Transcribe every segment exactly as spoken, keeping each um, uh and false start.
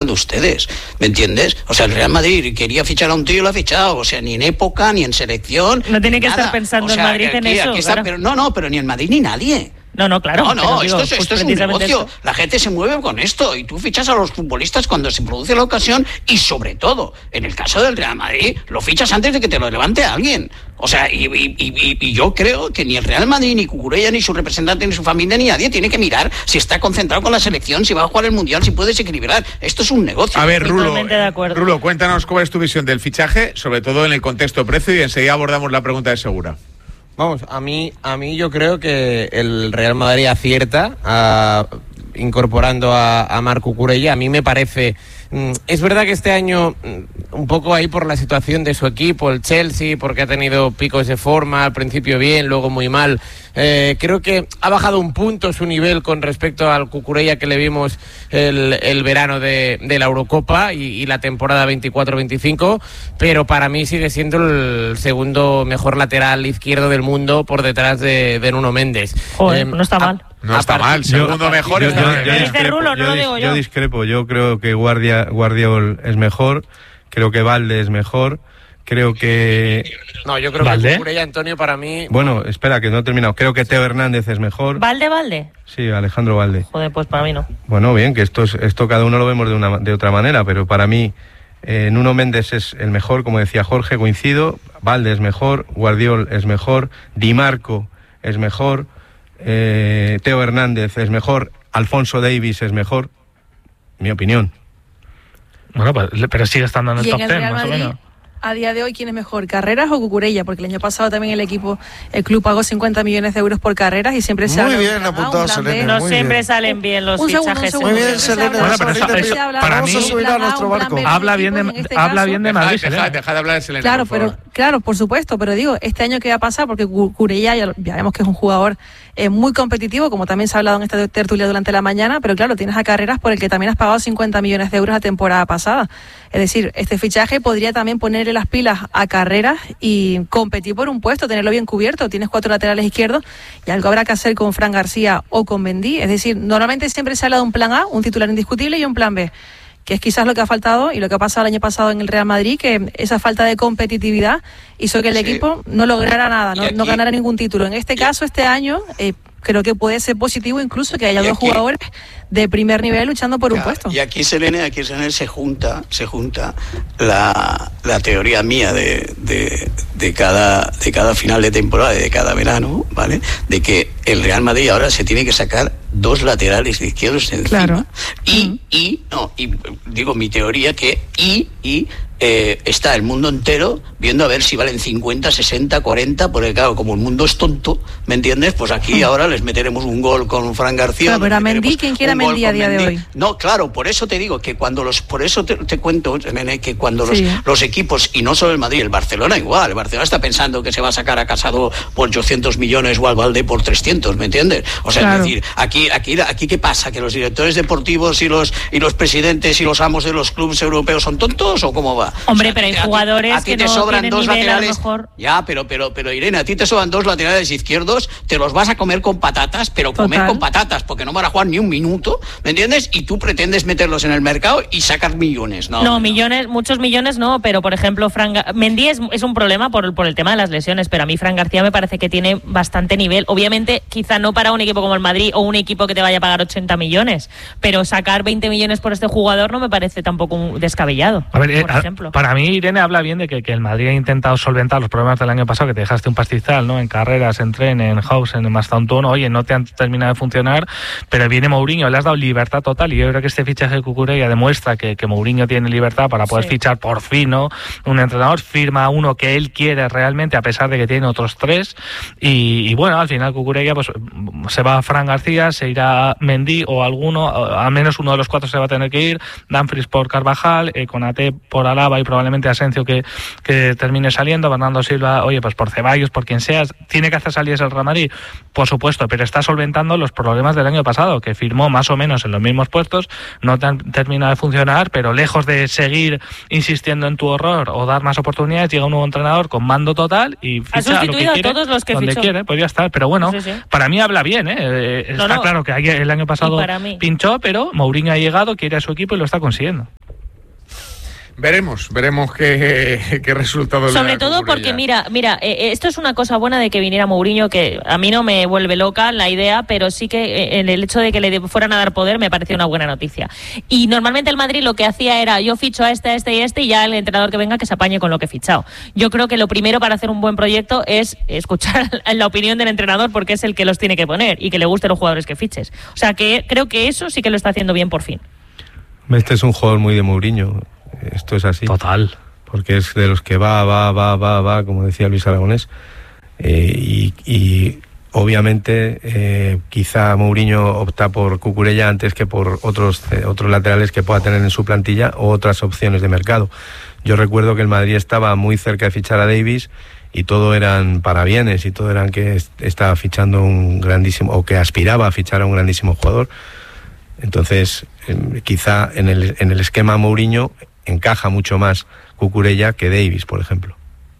hablando ustedes? ¿Me entiendes? O sea, el Real Madrid quería fichar a un tío y lo ha fichado. O sea, ni en época, ni en selección. No tiene que nada. estar pensando o sea, en Madrid aquí, en eso. Aquí está, claro. pero, no, no, pero ni en Madrid ni nadie. No, no, claro. No, no, digo, esto, es, esto pues es un negocio. Esto. La gente se mueve con esto y tú fichas a los futbolistas cuando se produce la ocasión y sobre todo, en el caso del Real Madrid, lo fichas antes de que te lo levante alguien. O sea, y, y, y, y yo creo que ni el Real Madrid, ni Cucurella, ni su representante, ni su familia, ni nadie tiene que mirar si está concentrado con la selección, si va a jugar el Mundial, si puede desequilibrar. Esto es un negocio. A ver, Rulo, de acuerdo. Rulo, cuéntanos cuál es tu visión del fichaje, sobre todo en el contexto precio, y enseguida abordamos la pregunta de Segura. Vamos, a mí, a mí yo creo que el Real Madrid acierta a, incorporando a, a Marc Cucurella. A mí me parece... Es verdad que este año, un poco ahí por la situación de su equipo, el Chelsea, porque ha tenido picos de forma, al principio bien, luego muy mal. Eh, creo que ha bajado un punto su nivel con respecto al Cucurella que le vimos el, el verano de, de la Eurocopa y, y la temporada veinticuatro veinticinco, pero para mí sigue siendo el segundo mejor lateral izquierdo del mundo por detrás de, de Nuno Méndez. Joder, eh, no está a, mal. No está mal, segundo mejor. Yo, yo, yo, yo, Dice discrepo, Rulo, no yo, lo digo yo. yo discrepo, yo creo que Guardia, Guardiol es mejor, creo que Valde es mejor, creo que... No, yo creo ¿Valde? que Cucurella, Antonio, para mí... Bueno, espera, que no he terminado. Creo que Teo Hernández es mejor. ¿Valde, Valde? Sí, Alejandro Valde. Joder, pues para mí no. Bueno, bien, que esto, es, esto cada uno lo vemos de, una, de otra manera, pero para mí eh, Nuno Méndez es el mejor, como decía Jorge, coincido. Valde es mejor, Guardiol es mejor, Di Marco es mejor... Eh, Teo Hernández es mejor, Alfonso Davies es mejor, mi opinión. Bueno, pues, pero sigue estando en el y top en el ten, Real más o Madrid, menos. a día de hoy, ¿quién es mejor, Carreras o Cucurella? Porque el año pasado también el equipo, el club pagó cincuenta millones de euros por Carreras y siempre se Muy habla bien de apuntado, Selene. No muy siempre bien. salen bien los Un segundo, un fichajes. segundo. Muy bien, Selene. Bueno, pero eso- Ahorita eso- te- para vamos mí- a subir a nuestro barco. Habla bien de, en este habla caso. bien de Deja, Madrid. deja, Selene. deja de hablar de Selena, Claro, por pero favor. claro, por supuesto, pero digo, este año qué va a pasar, porque Cucurella ya, ya vemos que es un jugador eh, muy competitivo, como también se ha hablado en esta tertulia durante la mañana, pero claro, tienes a Carreras por el que también has pagado cincuenta millones de euros la temporada pasada. Es decir, este fichaje podría también ponerle las pilas a Carreras y competir por un puesto, tenerlo bien cubierto. Tienes cuatro laterales izquierdos y algo habrá que hacer con Fran García o con Mendy. Es decir, normalmente siempre se habla de un plan A, un titular indiscutible, y un plan B, que es quizás lo que ha faltado y lo que ha pasado el año pasado en el Real Madrid, que esa falta de competitividad hizo que el Sí. equipo no lograra nada, no, Y aquí- no ganara ningún título. En este caso, este año, eh, creo que puede ser positivo incluso que haya Y dos aquí- jugadores de primer nivel luchando por un Claro, puesto. Y aquí, Selene, aquí Selene se junta, se junta la, la teoría mía de, de, de cada de cada final de temporada y de cada verano, ¿vale? De que el Real Madrid ahora se tiene que sacar dos laterales izquierdos encima. Claro. Y, Mm. y, no, y digo mi teoría que y, y eh, está el mundo entero viendo a ver si valen cincuenta, sesenta, cuarenta, porque claro, como el mundo es tonto, ¿me entiendes? Pues aquí ahora les meteremos un gol con Fran García. Claro, pero les a Mendy, meteremos ¿quién quiere a un gol Mendy a con día de Mendy. hoy? No, claro, por eso te digo que cuando los, por eso te, te cuento, nene, que cuando los, Sí. los equipos, y no solo el Madrid, el Barcelona igual, el Barcelona está pensando que se va a sacar a Casado por ochocientos millones o al Valde por trescientos, ¿me entiendes? O sea, Claro. es decir, aquí, aquí, aquí ¿qué pasa? ¿Que los directores deportivos y los, y los presidentes y los amos de los clubes europeos son tontos o cómo va? Hombre, O sea, pero hay a ti- jugadores a ti que te no sobran tienen dos nivel, a lo laterales. mejor. Ya, pero, pero, pero Irene, a ti te sobran dos laterales izquierdos, te los vas a comer con patatas, pero comer Total. con patatas, porque no van a jugar ni un minuto, ¿me entiendes? Y tú pretendes meterlos en el mercado y sacar millones, ¿no? No, millones, muchos millones no, pero por ejemplo, Fran Ga- Mendy es, es un problema por, por el tema de las lesiones, pero a mí Fran García me parece que tiene bastante nivel. Obviamente, quizá no para un equipo como el Madrid o un equipo que te vaya a pagar ochenta millones, pero sacar veinte millones por este jugador no me parece tampoco un descabellado, A ver, eh, por a- ejemplo. para mí Irene habla bien de que, que el Madrid ha intentado solventar los problemas del año pasado, que te dejaste un pastizal, ¿no? En Carreras, en Tren, en House, en Mastantuono, oye, no te han terminado de funcionar, pero viene Mourinho, le has dado libertad total y yo creo que este fichaje de Cucurella demuestra que, que Mourinho tiene libertad para poder Sí. fichar por fin, ¿no? Un entrenador, firma a uno que él quiere realmente, a pesar de que tiene otros tres, y, y bueno, al final Cucurella pues se va a Fran García, se irá Mendy o alguno, al menos uno de los cuatro se va a tener que ir, Dumfries por Carvajal, eh, Konaté por Alaba y probablemente Asensio que, que termine saliendo, Bernardo Silva, oye, pues por Ceballos, por quien sea, tiene que hacer salidas el Real Madrid, por supuesto, pero está solventando los problemas del año pasado, que firmó más o menos en los mismos puestos, no te han terminado de funcionar, pero lejos de seguir insistiendo en tu horror o dar más oportunidades, llega un nuevo entrenador con mando total y Ha ficha lo que sustituido a quiere, todos los que donde fichó. quiere, pues ya está, pero bueno, Sí, sí. para mí habla bien, ¿eh? Eh, No, está no. claro que el año pasado Y para mí. pinchó, pero Mourinho ha llegado, quiere a su equipo y lo está consiguiendo. Veremos, veremos qué, qué resultado le da Sobre todo Cucurella. porque, mira, mira, eh, esto es una cosa buena de que viniera Mourinho, que a mí no me vuelve loca la idea, pero sí que eh, en el hecho de que le fueran a dar poder me pareció una buena noticia. Y normalmente el Madrid lo que hacía era, yo ficho a este, a este y a este, y ya el entrenador que venga que se apañe con lo que he fichado. Yo creo que lo primero para hacer un buen proyecto es escuchar la opinión del entrenador, porque es el que los tiene que poner y que le gusten los jugadores que fiches. O sea, que creo que eso sí que lo está haciendo bien por fin. Este es un jugador muy de Mourinho. Esto es así. Total. Porque es de los que va, va, va, va, va, como decía Luis Aragonés. Eh, y, y obviamente eh, quizá Mourinho opta por Cucurella antes que por otros, eh, otros laterales que pueda tener en su plantilla o otras opciones de mercado. Yo recuerdo que el Madrid estaba muy cerca de fichar a Davis y todo eran parabienes y todo eran que est- estaba fichando un grandísimo, o que aspiraba a fichar a un grandísimo jugador. Entonces, eh, quizá en el, en el esquema Mourinho encaja mucho más Cucurella que Davis, por ejemplo.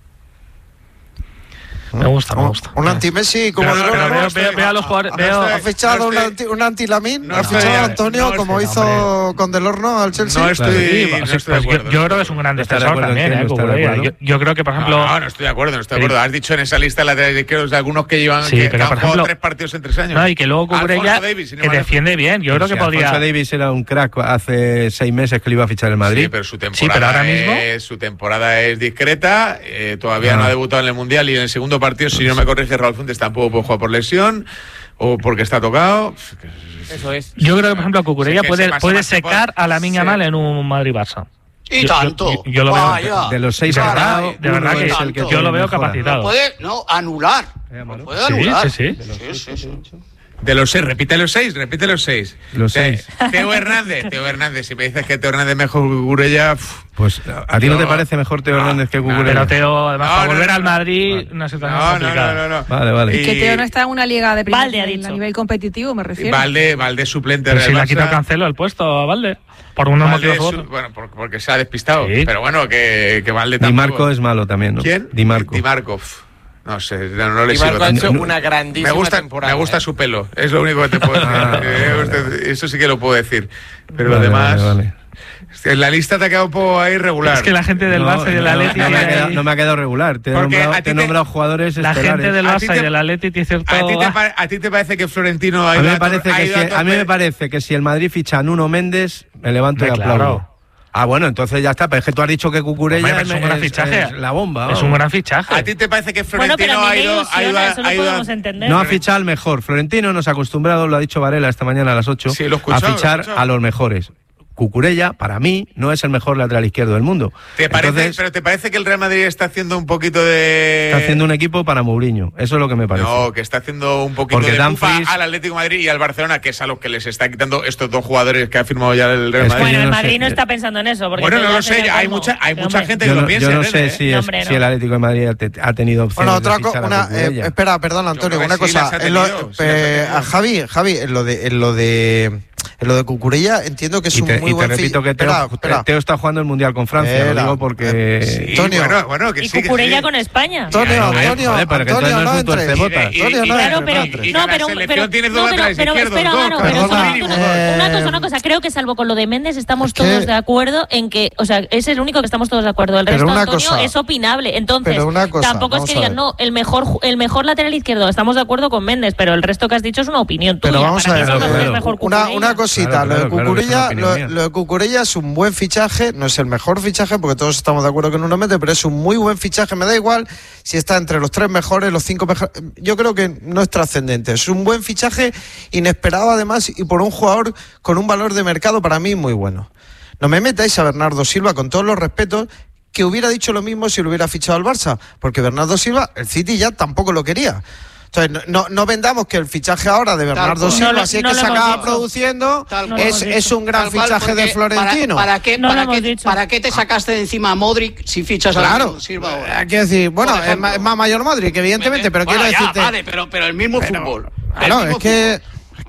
Me gusta, me gusta. Un anti-Messi como Pero, de pero Lorno. veo, veo, veo a los jugadores. Ha- Veo, ha fichado no un estoy- anti, un anti-Lamin, no ha estoy- fichado a no Antonio estoy- como no, hizo hombre. con Del Horno al Chelsea. No estoy, Sí, no pues, estoy de pues, yo, acuerdo. yo creo que es un gran ¿Está de defensor acuerdo también, en qué? eh, ¿No está de Cucurella. acuerdo? Yo, yo creo que, por ejemplo. No, no, no estoy de acuerdo, no estoy de Pero- acuerdo. Has dicho en esa lista de laterales izquierdos de algunos que llevan Sí, que, que pero, han por jugado ejemplo- tres partidos en tres años. No, y que luego Cucurella, Alfonso Davies, sin que embargo. defiende bien. Yo creo que Si podría. Alfonso Davies era un crack hace seis meses que le iba a fichar el Madrid. Sí, pero su temporada, Sí, pero ahora mismo- es, su temporada es discreta, eh, todavía Ah. no ha debutado en el Mundial y en el segundo partido, si no me corrige Raúl Fuentes, tampoco puede jugar por lesión o porque está tocado. Eso es. Yo creo que, por ejemplo, Cucurella Sí, que puede, se pasa puede más tiempo- secar a la Miña Sí. Mal en un Madrid-Barça. Y Yo- tanto. yo- yo lo veo- Vaya. De los seis De que ha verdad, ganado, de verdad uno que es el que yo tiene lo veo mejora. capacitado. Puede, no, anular. Eh, Amaro. Puede Sí, anular. sí, sí. Sí, sí, sí. De los seis, repite los seis, repite los seis. Los Te- seis. Teo Hernández, Teo Hernández, si me dices que Teo Hernández es mejor que Cucurella, pff, Pues, ¿a ti no, No. te parece mejor Teo No, Hernández que no, Cucurella? Pero Teo, además, No, para no, volver no, al no. Madrid, una situación no, no, complicada. no, no, no. Vale, vale. Y- Que Teo no está en una liga de primer Valde ha nivel, dicho. a nivel competitivo, me y refiero. Valde, Valde suplente Pero del si le ha Barça. quitado Cancelo el puesto a Valde. Por unos Valde motivos u su- otros. bueno, por- porque se ha despistado. Sí. Pero bueno, que, que Valde Di tampoco. Marco es malo también, ¿no? ¿Quién? Di Marco. Di Marco. pf, No sé, no, no le Y sigo Marco ha tanto. hecho No, una grandísima Me gusta, temporada. me gusta ¿eh? su pelo, es lo único que te puedo decir. Ah. Eh, usted- Eso sí que lo puedo decir. Pero lo Vale, demás, vale, vale. en la lista te ha quedado un poco ahí regular. Es que la gente del No, Barça y del no, Atleti. no me ha tiene quedado, ahí- no me ha quedado regular. Te he Porque nombrado, a ti te he te- nombrado jugadores La estelares. gente del A ti Barça te- y del Atleti tiene cierto. ¿A ti, te, pa- ¿A ti te parece que Florentino ha A ido mí, me a to- parece ha que ido si, a a mí tope? me parece que si el Madrid ficha a Nuno Méndez, me levanto y Hombre, aplaudo. claro. Ah, bueno, entonces ya está. Pero es que tú has dicho que Cucurella Hombre, es un gran fichaje. es la bomba. Es vamos. un gran fichaje. ¿A ti te parece que Bueno, Florentino pero a ha mí me ido, ha ido, ilusiona, a- eso lo ha ido a- podemos entender. No ha fichado al mejor. Florentino nos ha acostumbrado, lo ha dicho Varela esta mañana a las ocho, Sí, lo he escuchado, a lo he fichar escuchado. a los mejores. Cucurella, para mí, no es el mejor lateral izquierdo del mundo. ¿Te parece, Entonces, pero te parece que el Real Madrid está haciendo un poquito de... está haciendo un equipo para Mourinho. Eso es lo que me parece. No, que está haciendo un poquito Porque de pupa Dumfries- al Atlético de Madrid y al Barcelona, que es a los que les está quitando estos dos jugadores que ha firmado ya el Real Es que Madrid. Bueno, yo el no Madrid sé. no está pensando en eso. Porque Bueno, te no lo lo hacen sé, el hay colmo. mucha, hay Hombre. mucha gente que Yo lo no, piensa. yo no ¿eh? sé si, No, es- hombre, si no. el Atlético de Madrid ha, te- ha tenido opciones Bueno, otra de cosa, fichar a una, eh, Cucurella. espera, perdona Antonio, creo que una sí las cosa. ha En lo- tenido, sí las ha eh, tenido. a Javi, Javi, en lo de, en lo de, en lo de Cucurella entiendo que es Y un te, muy y te buen fi- repito que Teo, Espera, espera. Teo está jugando el Mundial con Francia, Espera. lo digo porque... Sí, Antonio. bueno, bueno, que Y sí, que Cucurella sí. con España. Antonio, Ya, no, Antonio, joder, pero que Antonio, entonces no no es un entres. tuercebota. Antonio, Y- y- no y- Claro, entres, pero no entres. y no, con la pero, selección pero, tienes no, dos pero, laterales pero izquierdos, espera, dos, Manu, cabrón, pero Perdona, solo- eh, una cosa, una cosa. Creo que salvo con lo de Méndez estamos Es que- todos de acuerdo en que, o sea, es el único que estamos todos de acuerdo. El Pero resto, una Antonio, cosa- es opinable. Entonces, pero una cosa, tampoco es vamos que a digan, ver. no, el mejor, ju- el mejor lateral izquierdo. Estamos de acuerdo con Méndez, pero el resto que has dicho es una opinión tuya. Pero vamos Para a mí ver, es mejor- claro, es mejor una, Cucurella. una cosita, Claro, lo, de claro, claro que es una Cucurella, opinión lo, mía. lo de Cucurella es un buen fichaje, no es el mejor fichaje porque todos estamos de acuerdo que no lo mete, pero es un muy buen fichaje, me da igual si está entre los tres mejores, los cinco mejores, yo creo que no es trascendente, es un buen fichaje inesperado además y por un jugador con un valor de mercado para mí muy bueno. No me metáis a Bernardo Silva con todos los respetos, que hubiera dicho lo mismo si lo hubiera fichado al Barça, porque Bernardo Silva, el City ya tampoco lo quería. Entonces, no, no, no vendamos que el fichaje ahora de Bernardo cual. Silva, No lo- si es no que lo se hemos acaba dicho. produciendo, Tal cual. es, No lo hemos es un gran Tal cual, fichaje de porque Florentino. ¿Para, para qué, No lo para, hemos qué, dicho. ¿Para qué te sacaste de encima a Modric si fichas a Claro, Bernardo Silva ahora? hay que decir, bueno, Por es ejemplo. más, es más mayor Modric, evidentemente, pero Bueno, quiero ya, decirte... Vale, pero, pero el mismo fútbol. El Claro, mismo es que, fútbol. es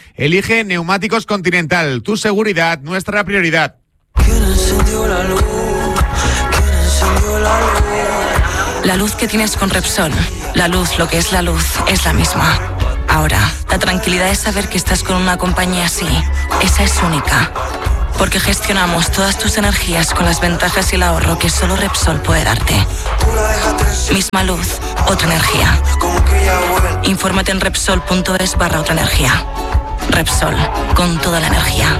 Elige Neumáticos Continental, tu seguridad, nuestra prioridad. encendió la luz? ¿Quién encendió la luz? La luz que tienes con Repsol, la luz, lo que es la luz, es la misma. Ahora, la tranquilidad es saber que estás con una compañía así. Esa es única. Porque gestionamos todas tus energías con las ventajas y el ahorro que solo Repsol puede darte. Misma luz, otra energía. Infórmate en Repsol.es barra otra energía. Repsol, con toda la energía.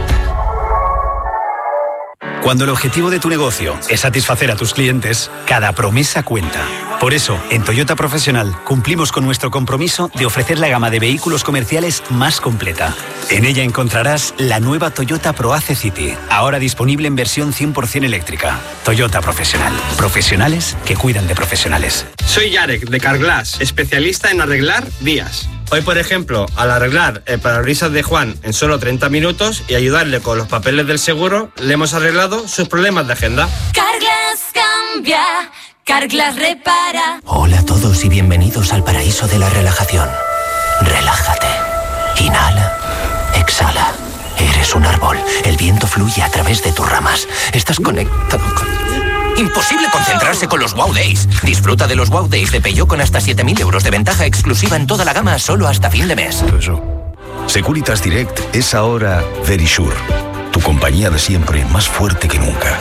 Cuando el objetivo de tu negocio es satisfacer a tus clientes, cada promesa cuenta. Por eso, en Toyota Profesional cumplimos con nuestro compromiso de ofrecer la gama de vehículos comerciales más completa. En ella encontrarás la nueva Toyota ProAce City, ahora disponible en versión cien por ciento eléctrica. Toyota Profesional. Profesionales que cuidan de profesionales. Soy Yarek, de Carglass, especialista en arreglar vías. Hoy, por ejemplo, al arreglar el parabrisas de Juan en solo treinta minutos y ayudarle con los papeles del seguro, le hemos arreglado sus problemas de agenda. Carglass cambia, Carglass repara. Hola a todos y bienvenidos al paraíso de la relajación. Relájate. Inhala. Exhala. Eres un árbol. El viento fluye a través de tus ramas. Estás conectado con... Imposible concentrarse con los Wow Days. Disfruta de los Wow Days de Peugeot con hasta siete mil euros de ventaja exclusiva en toda la gama solo hasta fin de mes. Securitas Direct es ahora Verisure, tu compañía de siempre más fuerte que nunca.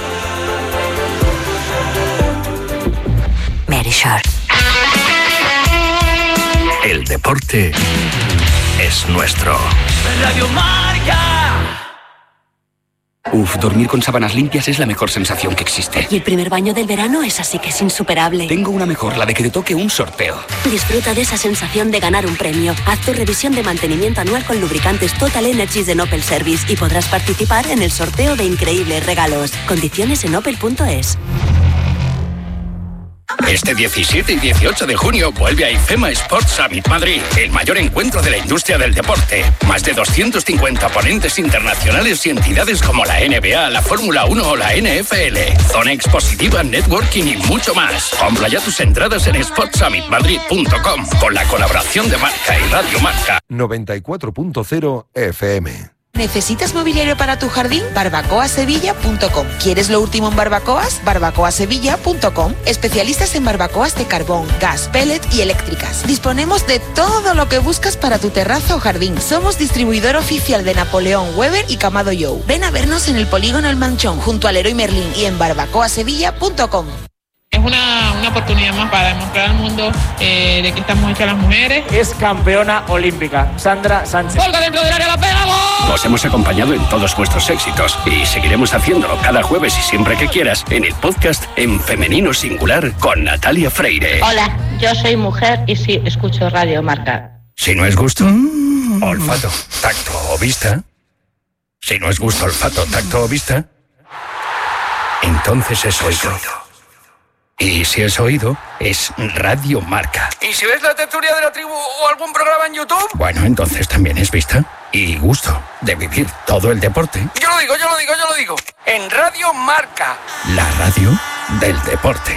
Verisure. El deporte es nuestro. Radio Marca. Uf, dormir con sábanas limpias es la mejor sensación que existe. Y el primer baño del verano es así que es insuperable. Tengo una mejor, la de que te toque un sorteo. Disfruta de esa sensación de ganar un premio. Haz tu revisión de mantenimiento anual con lubricantes Total Energies de Opel Service y podrás participar en el sorteo de increíbles regalos. Condiciones en opel punto es. Este diecisiete y dieciocho de junio vuelve a IFEMA Sports Summit Madrid, el mayor encuentro de la industria del deporte. Más de doscientos cincuenta ponentes internacionales y entidades como la N B A, la Fórmula uno o la N F L. Zona expositiva, networking y mucho más. Compra ya tus entradas en sports summit madrid punto com con la colaboración de Marca y Radio Marca. noventa y cuatro punto cero F M. ¿Necesitas mobiliario para tu jardín? barbacoa sevilla punto com. ¿Quieres lo último en barbacoas? barbacoa sevilla punto com. Especialistas en barbacoas de carbón, gas, pellet y eléctricas. Disponemos de todo lo que buscas para tu terraza o jardín. Somos distribuidor oficial de Napoleón, Weber y Camado Joe. Ven a vernos en el polígono El Manchón, junto al Leroy Merlin y en barbacoa sevilla punto com. Es una, una oportunidad más para demostrar al mundo eh, de que estamos hechas las mujeres. Es campeona olímpica, Sandra Sánchez. ¡Colga dentro del área, la pega, gol! Os hemos acompañado en todos vuestros éxitos y seguiremos haciéndolo cada jueves y siempre que quieras en el podcast En Femenino Singular con Natalia Freire. Hola, yo soy mujer y sí escucho Radio Marca. Si no es gusto, mm. olfato, tacto o vista. Si no es gusto, olfato, tacto o vista, entonces es oído. Y si es oído, es Radio Marca. ¿Y si ves la tertulia de la tribu o algún programa en YouTube? Bueno, entonces también es vista y gusto de vivir todo el deporte. Yo lo digo, yo lo digo, yo lo digo. En Radio Marca. La radio del deporte.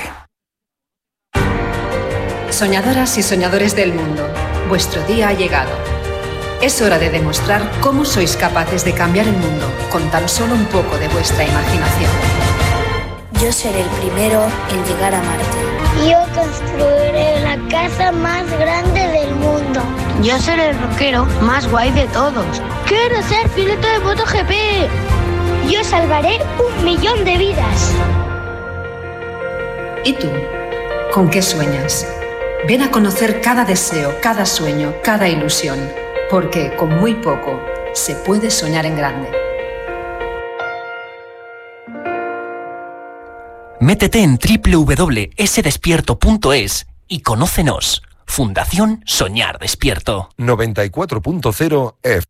Soñadoras y soñadores del mundo, vuestro día ha llegado. Es hora de demostrar cómo sois capaces de cambiar el mundo con tan solo un poco de vuestra imaginación. Yo seré el primero en llegar a Marte. Yo construiré la casa más grande del mundo. Yo seré el rockero más guay de todos. Quiero ser piloto de MotoGP. Yo salvaré un millón de vidas. ¿Y tú? ¿Con qué sueñas? Ven a conocer cada deseo, cada sueño, cada ilusión. Porque con muy poco se puede soñar en grande. Métete en doble u doble u doble u punto ese despierto punto es y conócenos. Fundación Soñar Despierto. noventa y cuatro punto cero F.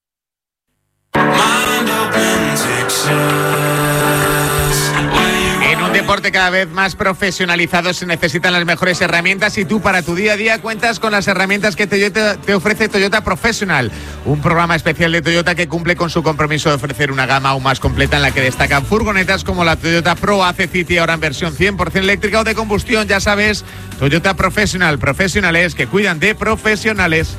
En un deporte cada vez más profesionalizado se necesitan las mejores herramientas y tú para tu día a día cuentas con las herramientas que Toyota te ofrece Toyota Professional, un programa especial de Toyota que cumple con su compromiso de ofrecer una gama aún más completa en la que destacan furgonetas como la Toyota ProAce City, ahora en versión cien por ciento eléctrica o de combustión. Ya sabes, Toyota Professional, profesionales que cuidan de profesionales.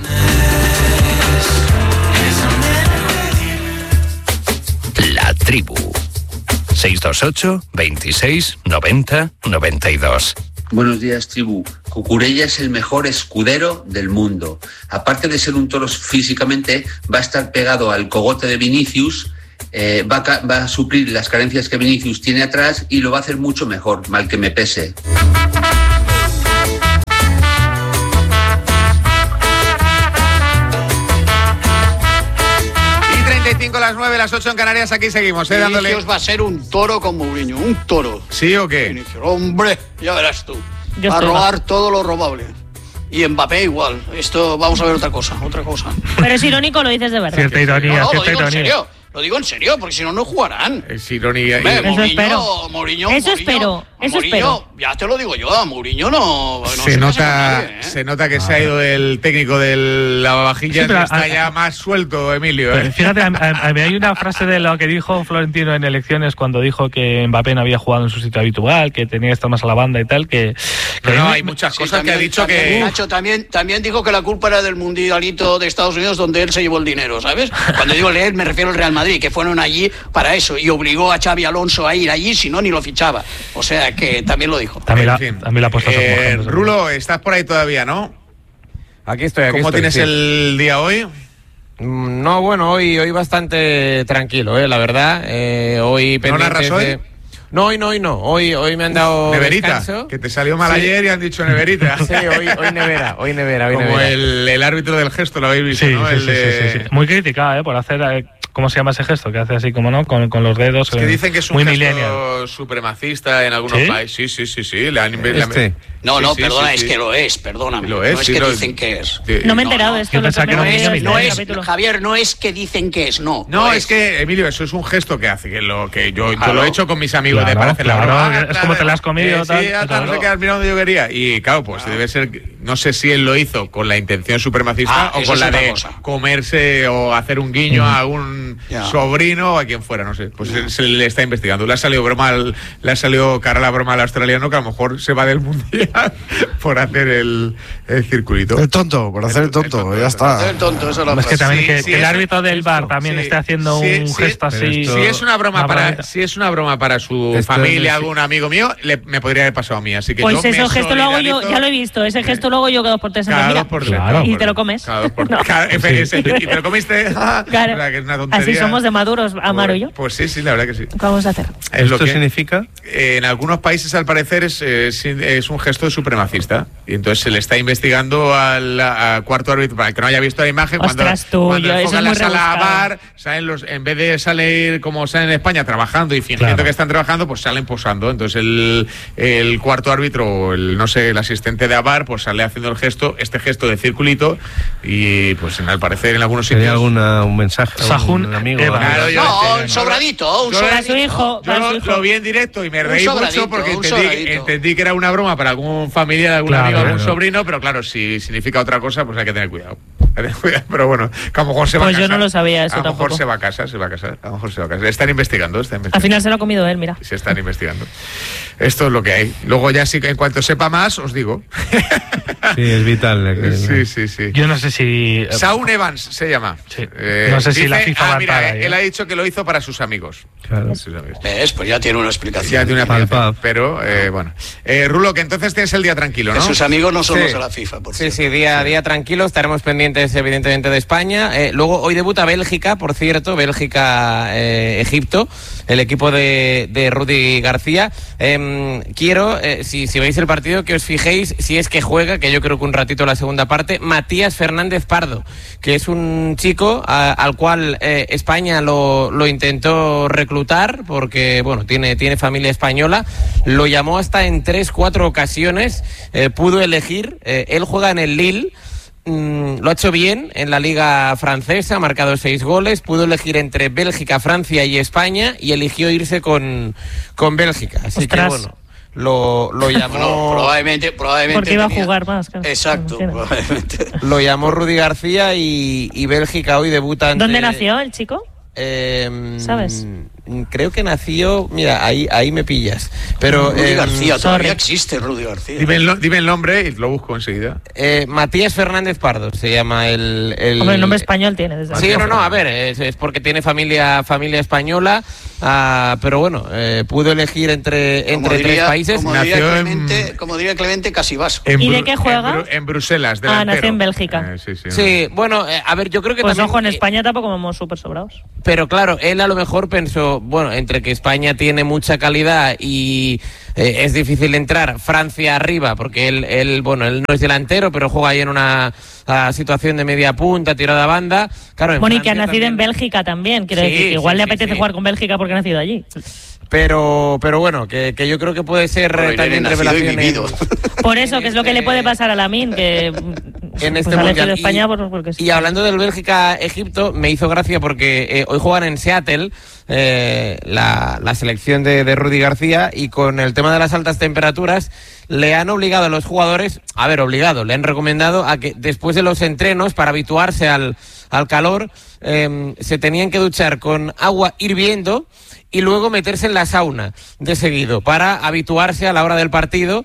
La tribu. seis dos ocho, veintiséis, noventa, noventa y dos. Buenos días, tribu. Cucurella es el mejor escudero del mundo. Aparte de ser un toro físicamente, va a estar pegado al cogote de Vinicius, eh, va, a, va a suplir las carencias que Vinicius tiene atrás y lo va a hacer mucho mejor, mal que me pese. treinta y cinco, las nueve, las ocho en Canarias, aquí seguimos, ¿eh? Dándole... Vinicius va a ser un toro con Mourinho, un toro. ¿Sí o qué? Vinicius, hombre, ya verás tú. Yo va a estoy robar bajo. todo lo robable. Y Mbappé igual. Esto, vamos a ver otra cosa, otra cosa. Pero es irónico, lo dices de verdad. Cierta ironía, No, no, lo cierta digo en ironía. serio. Lo digo en serio, porque si no, no jugarán. Es ironía. Hombre, y- Mourinho, espero. Mourinho, Eso Mourinho, espero, eso Mourinho, espero. ya te lo digo yo, a Mourinho no, no se, se casa nota, con nadie, ¿eh? se nota que se ha ido el técnico del lavavajillas, Sí, pero que está a- ya más suelto, Emilio. Pero ¿eh? fíjate, a, a- a mí hay una frase de lo que dijo Florentino en elecciones cuando dijo que Mbappé no había jugado en su sitio habitual, que tenía que estar más a la banda y tal, que... que No, no, a mí hay me- muchas Sí, cosas que ha también- dicho también, que... Nacho también, también dijo que la culpa era del mundialito de Estados Unidos donde él se llevó el dinero, ¿sabes? Cuando digo él me refiero al Real Madrid, que fueron allí para eso y obligó a Xavi Alonso a ir allí, si no ni lo fichaba. O sea que también lo dijo. También la, En fin. también la ha puesto a ser Eh, mujer, Rulo, estás por ahí todavía, ¿no? Aquí estoy, aquí ¿Cómo estoy, tienes sí. el día hoy? Mm, No, bueno, hoy, hoy bastante tranquilo, eh, la verdad. Eh, hoy ¿No narras pendientes hoy? de- No, hoy no, hoy no. Hoy, hoy me han dado Neverita, descanso. que te salió mal Sí. ayer y han dicho neverita. Sí, hoy, hoy nevera, hoy nevera, hoy Como nevera. el, el árbitro del gesto, lo habéis visto, Sí, ¿no? sí, El sí, de- sí, sí, sí. Muy criticada, ¿eh? Por hacer... eh, ¿Cómo se llama ese gesto? Que hace así como, ¿no? Con, con los dedos. Es que eh, dicen que es un muy gesto millennial. supremacista en algunos ¿Sí? países. Sí, sí, sí, sí. Le han inve- le han- Este. No, Sí, no, sí, perdona, sí, es sí. que lo es, perdóname. Lo es, no es sí, que lo- dicen que es. Sí. No me he enterado de esto. Yo lo pensaba que que me era voy un a niño ver No el es, capítulo. Javier, no es que dicen que es, no. No, lo es que, Emilio, eso es un gesto que hace, que lo que yo, yo Claro. lo he hecho con mis amigos Claro, de para hacer la claro, broma. es como te la has comido, Eh, tal, sí, hasta claro. no sé qué has mirado donde yo quería. Y claro, pues debe ser, no sé si él lo hizo con la intención supremacista Ah, o eso con es la otra de cosa. comerse o hacer un guiño a un Ya. sobrino o a quien fuera, no sé. Pues se, se le está investigando. Le ha salido broma, al- le ha salido cara a la broma al australiano, que a lo mejor se va del mundial por hacer el, el circulito. El tonto, por hacer el tonto, ya está. El tonto, eso es la Es que frase. también Sí, que, sí, que el eso- árbitro del esto, bar también sí. esté haciendo Sí, un sí, gesto pero así. esto- Si es una broma una para, bromita. si es una broma para su Esto familia, es- algún amigo mío, le- me podría haber pasado a mí. Así que Pues yo me eso gesto lo hago yo, solidarizo ya lo he visto. Ese gesto luego yo dos por tres en cada la dos mira. por tres. Claro. cada dos Y por te lo tres. comes. Cada dos por No. cada- F S, y te lo comiste. Claro. O sea, que es una tontería. Así somos de maduros, Amaro y yo. Pues sí, sí, la verdad que sí. ¿Qué vamos a hacer? Es lo ¿Esto que significa? en algunos países al parecer es, es, es un gesto supremacista y entonces se le está investigando al a cuarto árbitro para el que no haya visto la imagen. Ostras, cuando, tú, cuando yo, eso enfocan es la muy sala rebuscado. bar, salen los, en vez de salir como salen en España trabajando y fingiendo Claro. que están trabajando, pues salen posando. Entonces el, el cuarto árbitro o el no sé el asistente de A V A R pues sale haciendo el gesto, este gesto de circulito y pues al parecer en algunos ¿Sería sitios alguna un mensaje? Sahún algún amigo? Eva. amiga? Claro, yo- No, yo- un sobradito, un yo- Para sobradito. su hijo, Yo para lo, su hijo. lo vi en directo y me Un reí sobradito, mucho porque un entendí, sobradito. entendí que era una broma para algún familiar, algún Claro, amigo, algún claro. sobrino, pero claro, si significa otra cosa, pues hay que tener cuidado. Hay que tener cuidado, pero bueno, que a lo mejor se va Pues a yo casa. no lo sabía eso A lo mejor tampoco. se va a casa, se va a casa, a lo mejor se va a casa. Están investigando, están Al investigando. final se lo ha comido él, mira. Se están investigando. Esto es lo que hay. Luego ya sí que en cuanto sepa más, os digo. Sí, es vital. eh, que- Sí, sí, sí. Yo no sé si... Shaun Evans se llama. Sí. Eh, No sé si la dice- FIFA va ah, a mira, entrar ahí, él ¿eh? ha dicho que lo hizo para sus amigos. Claro. Sus amigos. ¿Ves? Pues ya tiene una explicación. Ya tiene una Pal, explicación, pal. pero eh, bueno. Eh, Rulo, que entonces tienes el día tranquilo, Que ¿no? sus amigos no son Sí. los de la FIFA, por Sí, cierto. sí, día, día tranquilo, estaremos pendientes evidentemente de España. Eh, luego hoy debuta Bélgica, por cierto, Bélgica-Egipto, el equipo de, de Rudy García. Em, quiero, eh, si, si veis el partido, que os fijéis si es que juega, que yo creo que un ratito la segunda parte, Matías Fernández Pardo, que es un chico a- al cual eh, España lo, lo intentó reclutar, porque bueno, tiene, tiene familia española, lo llamó hasta en tres, cuatro ocasiones, eh, pudo elegir, eh, él juega en el Lille. Mm, lo ha hecho bien en la liga francesa, ha marcado seis goles, pudo elegir entre Bélgica, Francia y España y eligió irse con, con Bélgica. Así Ostras. que bueno, lo, lo llamó... Bueno, probablemente, probablemente. Porque iba a tenía- jugar más. Claro. Exacto, Entiendo. probablemente. Lo llamó Rudy García y, y Bélgica hoy debuta ante... ¿Dónde nació el chico? Eh, ¿Sabes? creo que nació, mira, ahí ahí me pillas. Pero Rudy eh, García, todavía sorry. existe Rudy García. Dime el, dime el nombre y lo busco enseguida. Eh, Matías Fernández Pardo se llama el... el Hombre, el nombre español tiene, desde Sí, luego. no, no, a ver, es, es porque tiene familia familia española, uh, pero bueno, eh, pudo elegir entre, entre diría, tres países. Como diría, Clemente, en, como diría Clemente, casi vasco. ¿Y de qué juega? En, Bru en Bruselas, delantero. Ah, nació en Bélgica. Eh, sí, sí, sí, bueno, eh, a ver, yo creo que pues también... ojo, en España tampoco vamos súper sobrados. Pero claro, él a lo mejor pensó, bueno, entre que España tiene mucha calidad y eh, es difícil entrar, Francia arriba, porque él, él, bueno, él no es delantero, pero juega ahí en una uh, situación de media punta, tirada a banda. Claro, en Bueno, y que ha Francia nacido también... en Bélgica también, quiero Sí, decir, que igual sí, le sí, apetece sí. jugar con Bélgica porque ha nacido allí. Pero, pero bueno, que, que yo creo que puede ser Bueno, eh, también nacido y revelación vivido. en, Por eso, que es lo que le puede pasar a Lamine, que en este pues ha elegido mundial. España Y- por- porque sí. Y hablando del Bélgica-Egipto, me hizo gracia porque eh, hoy juegan en Seattle eh, la, la selección de, de Rudy García, y con el tema de las altas temperaturas le han obligado a los jugadores, a ver, obligado, le han recomendado a que después de los entrenos, para habituarse al, al calor, eh, se tenían que duchar con agua hirviendo y luego meterse en la sauna de seguido para habituarse a la hora del partido,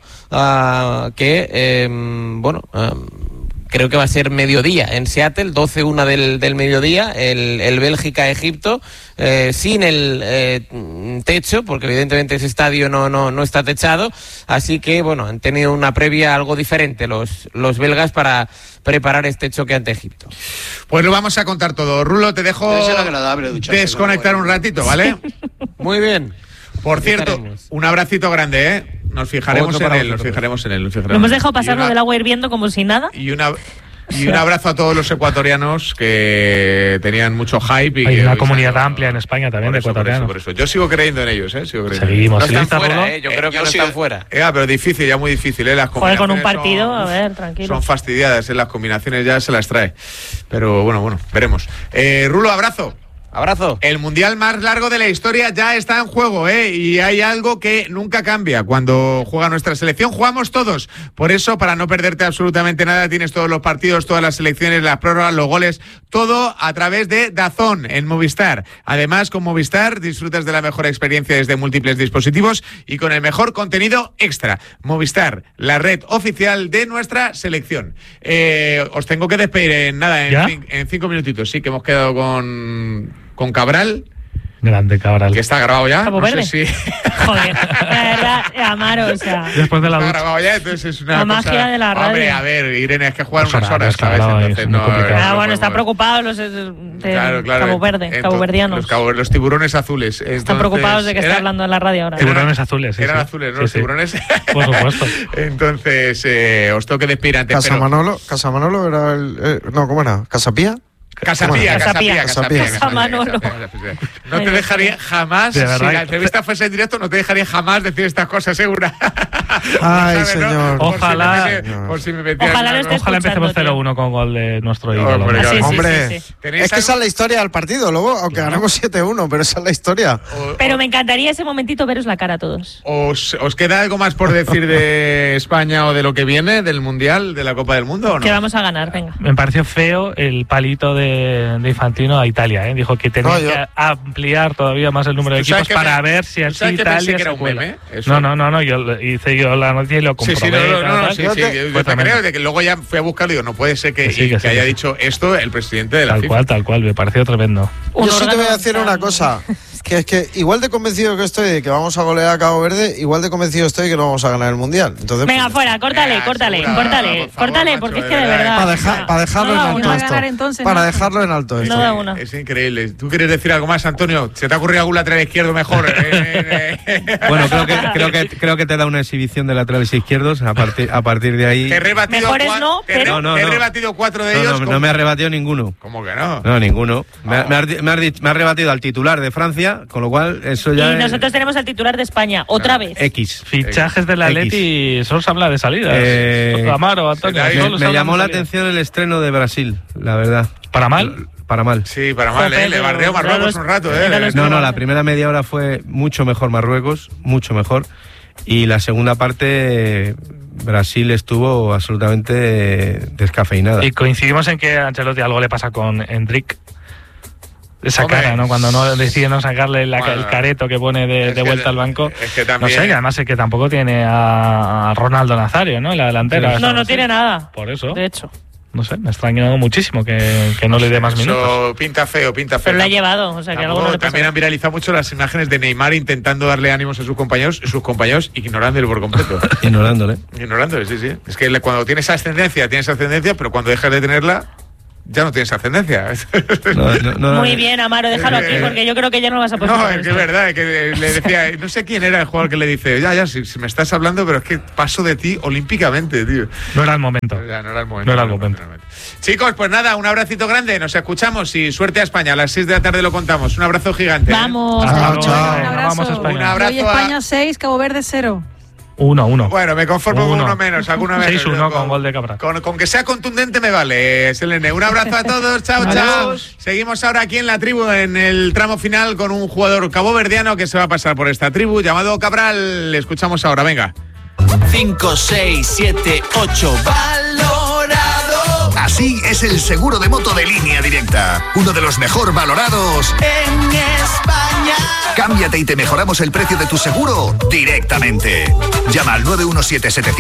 uh, que, eh, bueno... Um, creo que va a ser mediodía en Seattle, doce una del, del mediodía, el, el Bélgica-Egipto, eh, sin el eh, techo, porque evidentemente ese estadio no, no, no está techado, así que bueno, han tenido una previa algo diferente los, los belgas para preparar este choque ante Egipto. Pues lo vamos a contar todo. Rulo, te dejo Debe ser agradable ducharse, desconectar un ratito, ¿vale? Muy bien. Por cierto, Estaremos. un abracito grande, ¿eh? Nos fijaremos Otro en para él, nos vosotros. fijaremos en él. Nos Lo fijaremos hemos en él. dejado Y pasarlo una- del agua hirviendo como si nada. Y una y un abrazo a todos los ecuatorianos que tenían mucho hype. Y Hay que una hoy comunidad salió- amplia en España también Por de eso, por eso, ecuatorianos. por eso. Yo sigo creyendo en ellos, ¿eh? Sigo creyendo en Seguimos. ellos. No están ¿Lista, fuera, Rulo? eh, yo creo que no sí- están fuera. Eh, pero difícil, ya muy difícil, ¿eh? Las Joder, con un combinaciones partido, son- a ver, tranquilo. Son fastidiadas, ¿eh? Las combinaciones ya se las trae. Pero bueno, bueno, veremos. Eh, Rulo, abrazo. Abrazo. El mundial más largo de la historia ya está en juego, ¿eh? Y hay algo que nunca cambia. Cuando juega nuestra selección, jugamos todos. Por eso, para no perderte absolutamente nada, tienes todos los partidos, todas las selecciones, las prórrogas, los goles, todo a través de DAZN en Movistar. Además, con Movistar disfrutas de la mejor experiencia desde múltiples dispositivos y con el mejor contenido extra. Movistar, la red oficial de nuestra selección. Eh, os tengo que despedir en nada, en, ¿Ya? cin- en cinco minutitos. Sí, que hemos quedado con... con Cabral, Grande Cabral. que está grabado ya. Cabo No Verde. sé si Joder, la verdad, Amaro, o sea... Después de la está ducha. grabado ya, entonces es una La cosa- magia de la radio. Hombre, a ver, Irene, es que juegan Pues unas ahora, horas, está ¿sabes? grabado, Entonces es muy no... complicado. Ah, no bueno, están podemos- preocupados los eh, de Claro, claro. Cabo Verde, Entonces, caboverdianos. Los, cabo- los tiburones azules. Están preocupados de que esté hablando en la radio ahora. Tiburones azules, sí, Eran sí. azules, ¿no? Sí, Los sí. tiburones. Por supuesto. Entonces, eh, os tengo que despedir antes. Casa pero- Manolo, Casa Manolo era el. eh, no, ¿cómo era? ¿Casapía? Casapía, Casapía. Casapía, Casapía. Casa Casapía, Manolo. Casapía, Casapía. No Ay, te Dios dejaría jamás, De si verdad. la entrevista fuese en directo, no te dejaría jamás decir estas cosas, segura. Ay, ¿Sabes, no? señor. Por si me Ojalá- mete- por si me metías Ojalá una- lo estés Ojalá empecemos escuchando, tío. cero uno con gol de nuestro ídolo. Hombre, Ah, sí, sí, Hombre, sí, sí. ¿Tenéis es que algo? esa es la historia del partido. Luego, aunque ganamos siete uno, pero esa es la historia. O- Pero me encantaría ese momentito veros la cara a todos. ¿Os, ¿Os queda algo más por decir de España o de lo que viene, del Mundial, de la Copa del Mundo o no? Que vamos a ganar, venga. Me pareció feo el palito de, de Infantino a Italia, ¿eh? Dijo que tenía No, yo- que ampliar todavía más el número de ¿Tú sabes equipos que para me- ver si tú así sabes que pensé Italia que era se un cuela. meme, eso? No, no, no, no, yo lo- hice yo la noticia y lo Sí, comprobé. sí, no, no, no, tal, no, tal. sí, Yo sí, te- yo Fue te tremendo. creo de que luego ya fui a buscarlo y digo, no puede ser que, Que sí, y que que sí, haya que sí. dicho esto el presidente de la Tal FIFA. cual, tal cual, me pareció tremendo. Un Yo sí te voy a órgano, decir o sea, una cosa, que es que igual de convencido que estoy de que vamos a golear a Cabo Verde, igual de convencido estoy que no vamos a ganar el Mundial. Entonces, Venga, pues, fuera, córtale, Venga, córtale, segura, córtale, por favor, córtale, macho, porque es de que de verdad. verdad. para, o dejar, sea, para dejarlo no da en alto una. esto. ganar entonces, para ¿no? dejarlo en alto esto. No da una. Es increíble. ¿Tú quieres decir algo más, Antonio? ¿Se te ha ocurrido algún lateral izquierdo mejor? Eh, eh, eh. Bueno, creo que, creo que creo que te da una exhibición de laterales izquierdos. A partir, a partir de ahí. Te he rebatido Mejores cua- no, te he- pero- No, no, te he no. rebatido cuatro de No, ellos. no, con- no me ha rebatido ninguno. ¿Cómo que no? No, ninguno. Me, ha- me ha, me ha di- me ha rebatido al titular de Francia, con lo cual eso ya Y es nosotros tenemos el titular de España, otra vez. X. Fichajes del X. Atleti, solo se habla de salidas. Eh, Amaro, Antonio, me- solo Me, se me habla llamó de la salidas. atención el estreno de Brasil, la verdad. ¿Para mal? Para mal. Sí, para mal, Joder, ¿eh? Le pero- bardeó Marruecos pero los- un rato, pero ¿eh? los- No, no, la primera media hora fue mucho mejor Marruecos, mucho mejor. Y la segunda parte, Brasil estuvo absolutamente descafeinada. Y coincidimos en que a Ancelotti algo le pasa con Endrick. Esa Hombre, cara, ¿no? Cuando no decide no sacarle la, bueno, el careto que pone de, de vuelta que, al banco. Es que también... No sé, que además es que tampoco tiene a, a Ronaldo Nazario, ¿no? En la delantera. No, no tiene nada. Por eso. De hecho. No sé, me ha extrañado muchísimo que, que no le dé más Eso minutos. pinta feo, pinta feo. Pero lo ha llevado, o sea que algo no le pasa. También han viralizado mucho las imágenes de Neymar intentando darle ánimos a sus compañeros, sus compañeros ignorándole por completo. Ignorándole. Ignorándole, sí, sí. Es que cuando tienes ascendencia, tienes ascendencia, pero cuando dejas de tenerla, ya no tienes ascendencia. No, no, no, Muy bien, Amaro, déjalo aquí, porque yo creo que ya no lo vas a poder. No, es que es verdad, es que le decía, no sé quién era el jugador que le dice, ya, ya, si, si me estás hablando, pero es que paso de ti olímpicamente, tío. No era el momento. Ya, no era el momento. No era el momento. Chicos, pues nada, un abracito grande, nos escuchamos y suerte a España, a las seis de la tarde lo contamos. Un abrazo gigante. Vamos. ¿eh? Chao, chao. Un abrazo. Vamos a España. Un abrazo. Hoy España seis, Cabo Verde cero. Uno, uno. Bueno, me conformo uno. con uno menos, alguna vez. seis uno con gol de Cabral. Con, con que sea contundente me vale, Selene. Un abrazo a todos, chao, chao. Seguimos ahora aquí en la tribu, en el tramo final, con un jugador caboverdiano que se va a pasar por esta tribu, llamado Cabral. Le escuchamos ahora, venga. cinco, seis, siete, ocho, valorado. Así es el seguro de moto de Línea Directa. Uno de los mejor valorados en España. Cámbiate y te mejoramos el precio de tu seguro directamente. Llama al nueve uno siete siete